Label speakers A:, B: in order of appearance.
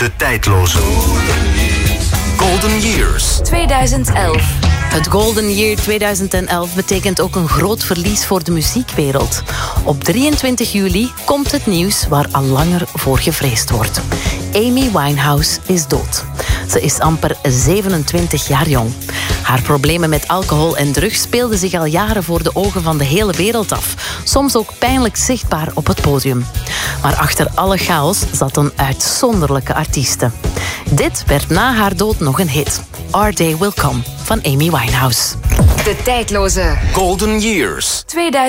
A: De tijdloze Golden Years
B: 2011. Het Golden Year 2011 betekent ook een groot verlies voor de muziekwereld. Op 23 juli komt het nieuws waar al langer voor gevreesd wordt. Amy Winehouse is dood. Ze is amper 27 jaar jong. Haar problemen met alcohol en drugs speelden zich al jaren voor de ogen van de hele wereld af. Soms ook pijnlijk zichtbaar op het podium. Maar achter alle chaos zat een uitzonderlijke artieste. Dit werd na haar dood nog een hit. Our Day Will Come van Amy Winehouse.
C: De tijdloze
A: Golden Years
C: 2011.